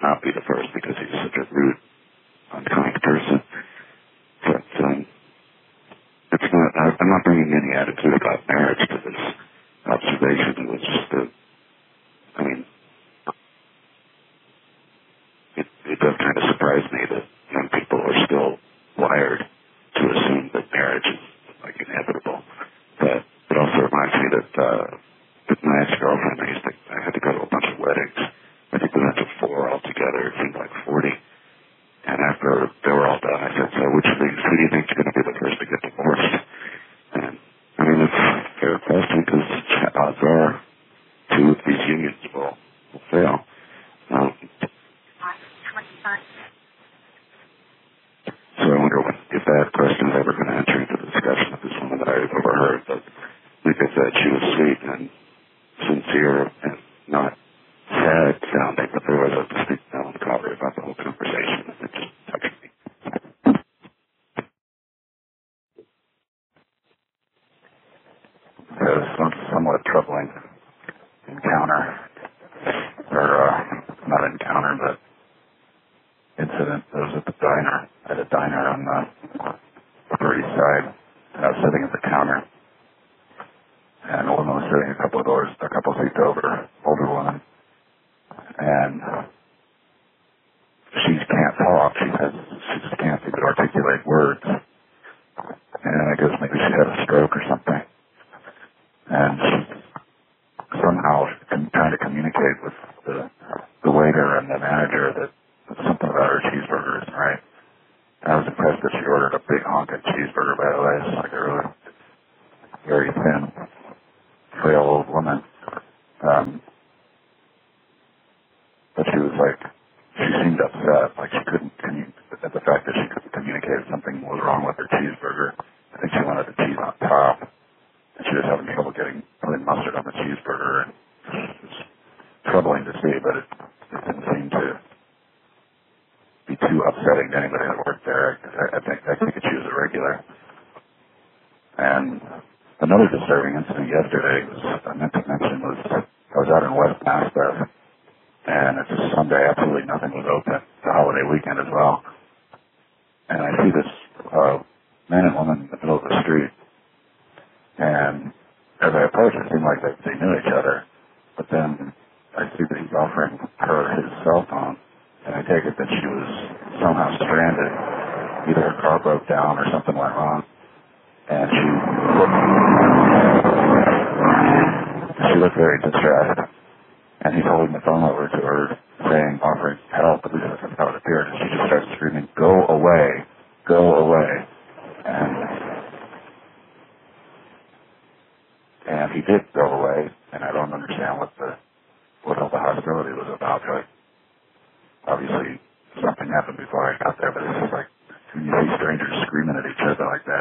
not be the first because he's such a rude, unkind person. But it's not. I'm not bringing any attitude about marriage to this observation. It was just it does kind of surprise me that young people are still wired to assume that marriage is like inevitable. But it also reminds me that with my ex-girlfriend, I had to go to a bunch of weddings. I think we went to 4 altogether. It seemed like 40. And after they were all done, I said, so who do you think is going to be the first to get divorced? And it's a fair question because odds are 2 of these unions will fail. So I wonder if that question is ever going to enter into the discussion with this woman that I've overheard. But like I said, she was sweet and sincere and not sad sounding, but there was a distinct melancholy about the whole conversation. It just touched me. It was some somewhat troubling encounter, or not encounter, but incident. It was at a diner on the Upper East Side, and I was sitting at the counter, and a woman was sitting a couple seats over, older woman, and she can't talk. She just can't seem to articulate words, and I guess maybe she had a stroke or something, and she's somehow trying to communicate with the waiter and the manager that something about her cheeseburger isn't right. I was impressed that she ordered a big honking cheeseburger, by the way. It's like a really very thin, frail old woman. But she seemed upset, like she couldn't at the fact that she couldn't communicate something was wrong with her cheeseburger. I think she wanted the cheese on top, and she was having trouble getting mustard on the cheeseburger. And it was troubling to see, but it didn't seem to be too upsetting to anybody that worked there. I think she was a regular. And another disturbing incident yesterday I meant to mention was I was out in West Maspeth, and it's a Sunday, absolutely nothing was open. It's a holiday weekend as well. And I see this man and woman in the middle of the street, and as I approach, it seemed like they knew each other. But then I see that he's offering her his cell phone, and I take it that she was somehow stranded. Either her car broke down or something went wrong. And she looked very distressed. And he's holding the phone over to her, offering help, at least that's how it appeared. And she just starts screaming, "Go away, go away." And he did go away, and I don't understand what all the hostility was about. Like, obviously, something happened before I got there, but it's just like, when you see strangers screaming at each other like